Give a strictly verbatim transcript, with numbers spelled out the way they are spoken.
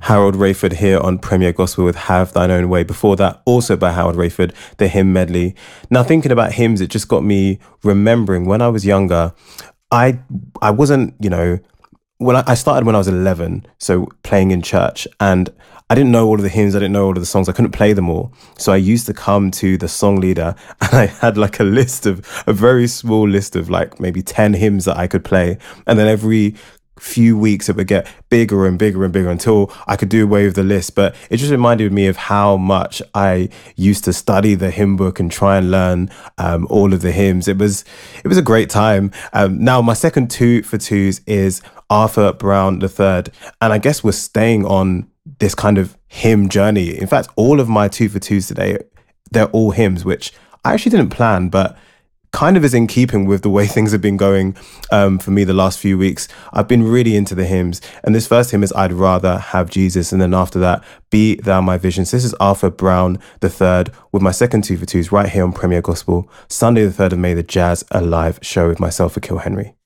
Harold Rayford here on Premier Gospel with Have Thine Own Way. Before that, also by Harold Rayford, the hymn medley. Now, thinking about hymns, it just got me remembering when I was younger, I I wasn't, you know, when I, I started when I was eleven, so playing in church, and I didn't know all of the hymns, I didn't know all of the songs, I couldn't play them all. So I used to come to the song leader and I had like a list of, a very small list of like maybe ten hymns that I could play. And then every few weeks it would get bigger and bigger and bigger until I could do away with the list. But it just reminded me of how much I used to study the hymn book and try and learn um, all of the hymns. It was it was a great time. Um, now my second two for twos is Arthur Brown the third, and I guess we're staying on this kind of hymn journey. In fact, all of my two for twos today, they're all hymns, which I actually didn't plan, but kind of is in keeping with the way things have been going um, for me the last few weeks. I've been really into the hymns. And this first hymn is I'd Rather Have Jesus. And then after that, Be Thou My Vision. So this is Arthur Brown the third with my second two for twos right here on Premier Gospel, Sunday the third of May, the Jazz Alive show with myself, Akil Henry.